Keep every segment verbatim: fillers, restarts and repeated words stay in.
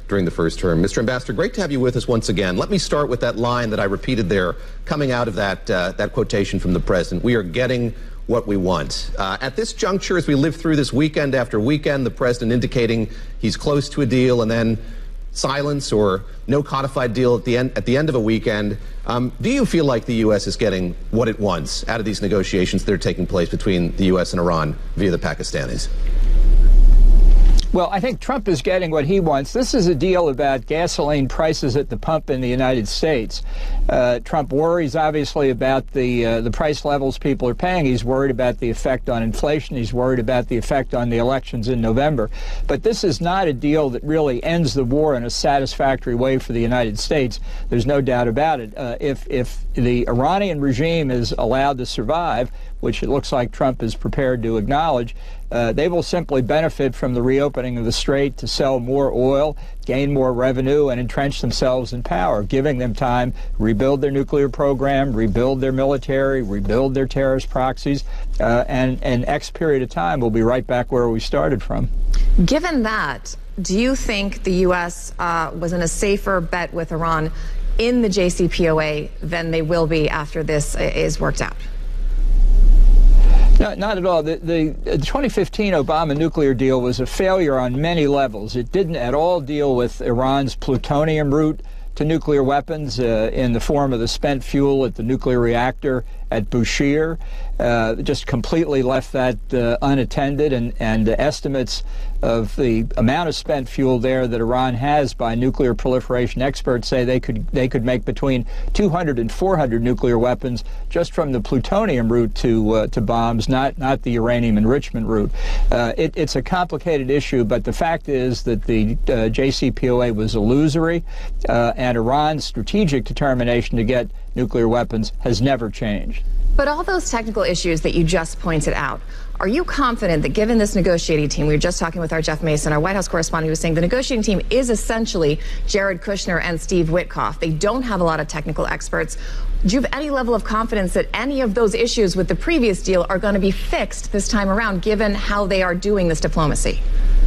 during the first term. Mister Ambassador, great to have you with us once again. Let me start with that line that I repeated there, coming out of that, uh, that quotation from the president. We are getting what we want. Uh, at this juncture, as we live through this weekend after weekend, the president indicating he's close to a deal and then silence or no codified deal at the end, at the end of a weekend. Um, do you feel like the U S is getting what it wants out of these negotiations that are taking place between the U S and Iran via the Pakistanis? Well, I think Trump is getting what he wants. This is a deal about gasoline prices at the pump in the United States. Uh, Trump worries, obviously, about the uh, the price levels people are paying. He's worried about the effect on inflation. He's worried about the effect on the elections in November. But this is not a deal that really ends the war in a satisfactory way for the United States. There's no doubt about it. Uh, if, if the Iranian regime is allowed to survive, which it looks like Trump is prepared to acknowledge, uh, they will simply benefit from the reopening of the strait to sell more oil, gain more revenue, and entrench themselves in power, giving them time to rebuild their nuclear program, rebuild their military, rebuild their terrorist proxies, uh, and an X period of time will be right back where we started from. Given that, do you think the U S uh, was in a safer bet with Iran in the J C P O A than they will be after this is worked out? No, not at all. The, the, the twenty fifteen Obama nuclear deal was a failure on many levels. It didn't at all deal with Iran's plutonium route to nuclear weapons uh, in the form of the spent fuel at the nuclear reactor at Bushehr. Uh, just completely left that uh, unattended, and, and uh, estimates of the amount of spent fuel there that Iran has by nuclear proliferation experts say they could they could make between two hundred and four hundred nuclear weapons just from the plutonium route to uh, to bombs, not not the uranium enrichment route. Uh, it, it's a complicated issue, but the fact is that the uh, J C P O A was illusory, uh, and Iran's strategic determination to get nuclear weapons has never changed. But all those technical issues that you just pointed out, are you confident that given this negotiating team, we were just talking with our Jeff Mason, our White House correspondent, who was saying the negotiating team is essentially Jared Kushner and Steve Witkoff. They don't have a lot of technical experts. Do you have any level of confidence that any of those issues with the previous deal are going to be fixed this time around, given how they are doing this diplomacy?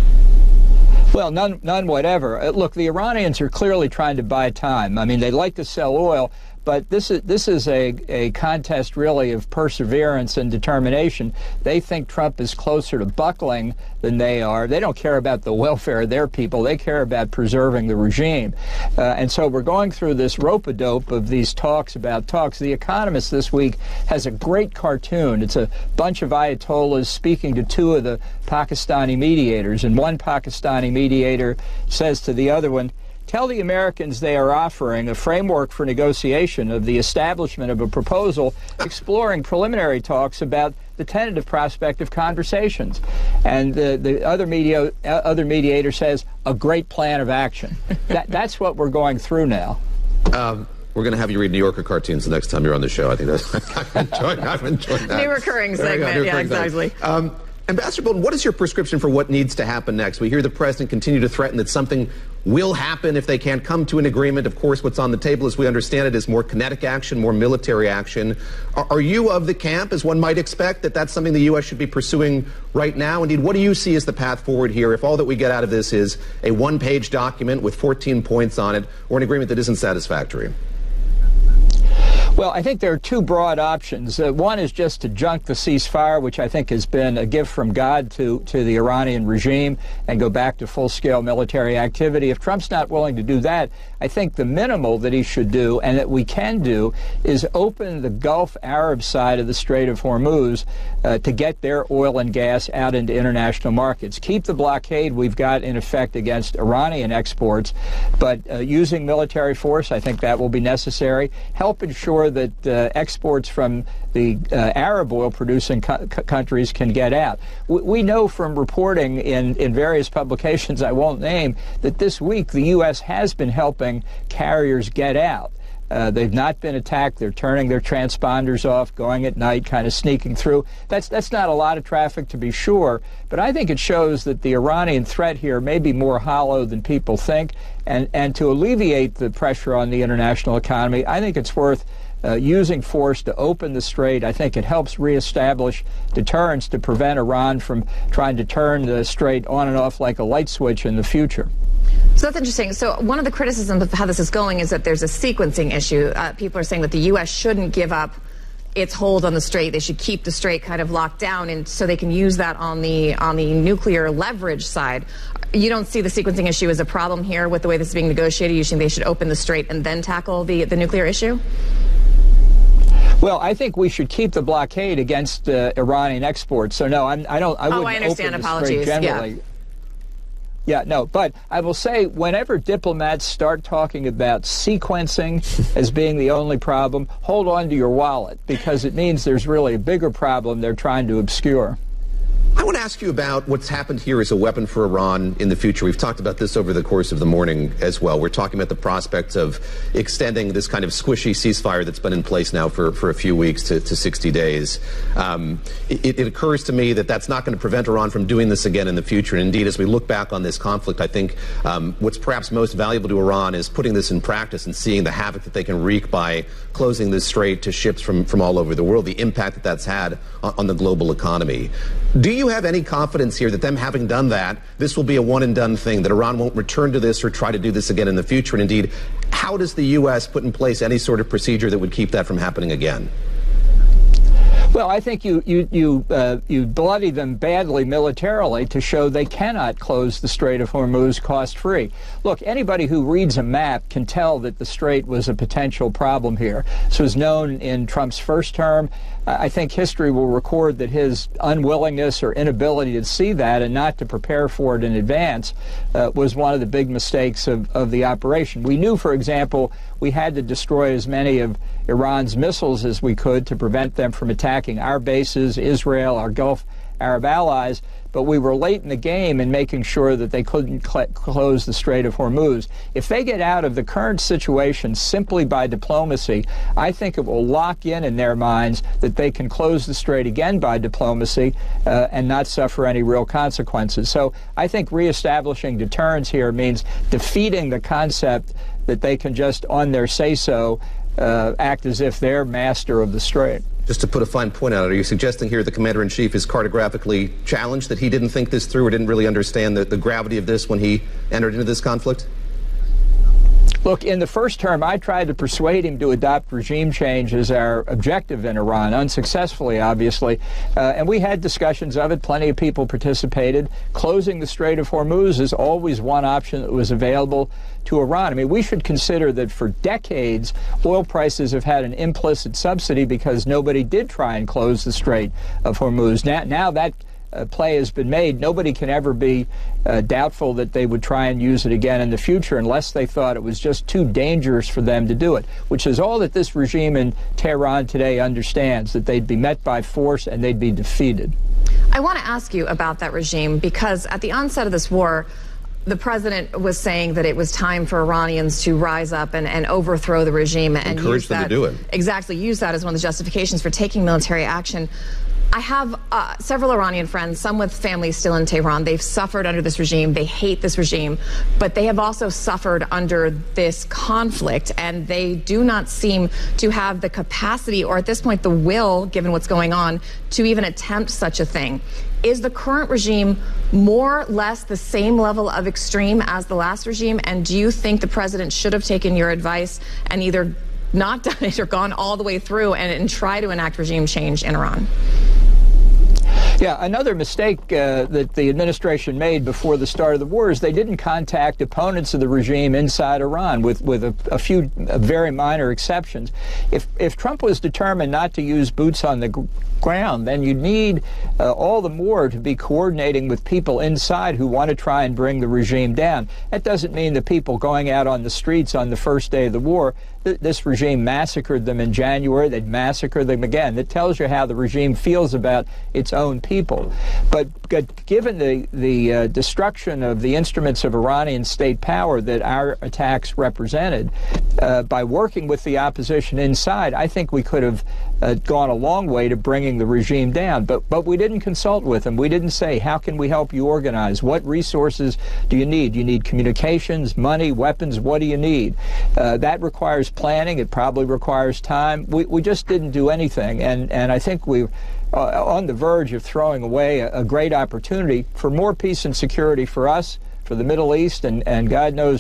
Well, none, none whatever. Uh, look, the Iranians are clearly trying to buy time. I mean, they like to sell oil, but this is this is a, a contest really of perseverance and determination. They think Trump is closer to buckling than they are. They don't care about the welfare of their people. They care about preserving the regime. Uh, and so we're going through this rope-a-dope of these talks about talks. The Economist this week has a great cartoon. It's a bunch of Ayatollahs speaking to two of the Pakistani mediators. And one Pakistani mediator says to the other one, "Tell the Americans they are offering a framework for negotiation of the establishment of a proposal exploring preliminary talks about the tentative prospect of conversations." And the, the other, media, uh, other mediator says, "A great plan of action." that, that's what we're going through now. Um, we're going to have you read New Yorker cartoons the next time you're on the show. I think that's I've enjoyed, I've enjoyed that. New recurring segment, yeah, recurring exactly. Um, Ambassador Bolton, what is your prescription for what needs to happen next? We hear the president continue to threaten that something will happen if they can't come to an agreement. Of course, what's on the table, as we understand it, is more kinetic action, more military action. Are, are you of the camp, as one might expect, that that's something the U S should be pursuing right now? Indeed, what do you see as the path forward here if all that we get out of this is a one-page document with fourteen points on it, or an agreement that isn't satisfactory? Well, I think there are two broad options. Uh, one is just to junk the ceasefire, which I think has been a gift from God to, to the Iranian regime, and go back to full-scale military activity. If Trump's not willing to do that, I think the minimal that he should do, and that we can do, is open the Gulf Arab side of the Strait of Hormuz uh, to get their oil and gas out into international markets. Keep the blockade we've got in effect against Iranian exports, but uh, using military force, I think that will be necessary. Help ensure that uh, exports from the uh, Arab oil-producing co countries can get out. W we know from reporting in, in various publications I won't name that this week the U S has been helping carriers get out. Uh, they've not been attacked. They're turning their transponders off, going at night, kind of sneaking through. That's, that's not a lot of traffic, to be sure, but I think it shows that the Iranian threat here may be more hollow than people think, and, and to alleviate the pressure on the international economy, I think it's worth uh, using force to open the strait. I think it helps reestablish deterrence to prevent Iran from trying to turn the strait on and off like a light switch in the future. So that's interesting. So one of the criticisms of how this is going is that there's a sequencing issue. Uh, people are saying that the U S shouldn't give up its hold on the strait. They should keep the strait kind of locked down, and so they can use that on the on the nuclear leverage side. You don't see the sequencing issue as a problem here with the way this is being negotiated? You think they should open the strait and then tackle the the nuclear issue? Well, I think we should keep the blockade against uh, Iranian exports. So no, I'm, I don't. I wouldn't oh, I understand. open the Apologies. strait generally. Yeah. Yeah, no, but I will say whenever diplomats start talking about sequencing as being the only problem, hold on to your wallet, because it means there's really a bigger problem they're trying to obscure. I want to ask you about what's happened here as a weapon for Iran in the future. We've talked about this over the course of the morning as well. We're talking about the prospects of extending this kind of squishy ceasefire that's been in place now for, for a few weeks to, to sixty days. Um, it, it occurs to me that that's not going to prevent Iran from doing this again in the future. And indeed, as we look back on this conflict, I think um, what's perhaps most valuable to Iran is putting this in practice and seeing the havoc that they can wreak by closing this strait to ships from, from all over the world, the impact that that's had on, on the global economy. Do you have any confidence here that them having done that, this will be a one and done thing, that Iran won't return to this or try to do this again in the future? And indeed, how does the U S put in place any sort of procedure that would keep that from happening again? Well, I think you you you uh, you bloody them badly militarily to show they cannot close the Strait of Hormuz cost-free. Look, anybody who reads a map can tell that the strait was a potential problem here. This was known in Trump's first term. I think history will record that his unwillingness or inability to see that and not to prepare for it in advance uh, was one of the big mistakes of, of the operation. We knew, for example, we had to destroy as many of Iran's missiles as we could to prevent them from attacking our bases, Israel, our Gulf Arab allies, but we were late in the game in making sure that they couldn't cl- close the Strait of Hormuz. If they get out of the current situation simply by diplomacy, I think it will lock in in their minds that they can close the strait again by diplomacy uh, and not suffer any real consequences. So I think reestablishing deterrence here means defeating the concept that they can just, on their say-so, uh, act as if they're master of the strait. Just to put a fine point on it, are you suggesting here the commander-in-chief is cartographically challenged, that he didn't think this through or didn't really understand the, the gravity of this when he entered into this conflict? Look, in the first term, I tried to persuade him to adopt regime change as our objective in Iran, unsuccessfully, obviously. Uh, and we had discussions of it. Plenty of people participated. Closing the Strait of Hormuz is always one option that was available to Iran. I mean, we should consider that for decades, oil prices have had an implicit subsidy because nobody did try and close the Strait of Hormuz. Now, now that Uh, play has been made, nobody can ever be uh, doubtful that they would try and use it again in the future unless they thought it was just too dangerous for them to do it, which is all that this regime in Tehran today understands, that they'd be met by force and they'd be defeated. I want to ask you about that regime because at the onset of this war, the president was saying that it was time for Iranians to rise up and, and overthrow the regime and encourage use them that, to do it. Exactly, use that as one of the justifications for taking military action. I have uh, several Iranian friends, some with families still in Tehran. They've suffered under this regime. They hate this regime, but they have also suffered under this conflict, and they do not seem to have the capacity or at this point the will, given what's going on, to even attempt such a thing. Is the current regime more or less the same level of extreme as the last regime, and do you think the president should have taken your advice and either not done it or gone all the way through and, and try to enact regime change in Iran? Yeah, another mistake uh, that the administration made before the start of the war is they didn't contact opponents of the regime inside Iran, with, with a, a few uh, very minor exceptions. If, if Trump was determined not to use boots on the g- ground, then you need uh, all the more to be coordinating with people inside who want to try and bring the regime down. That doesn't mean the people going out on the streets on the first day of the war. Th- this regime massacred them in January. They'd massacre them again. That tells you how the regime feels about its own people. But given the, the uh, destruction of the instruments of Iranian state power that our attacks represented, uh, by working with the opposition inside, I think we could have uh, gone a long way to bringing the regime down. But, but we didn't consult with them. We didn't say, how can we help you organize? What resources do you need? Do you need communications, money, weapons? What do you need? Uh, that requires planning. It probably requires time. We, we just didn't do anything. And, and I think we're uh, on the verge of throwing away a, a great opportunity for more peace and security for us, for the Middle East, and, and God knows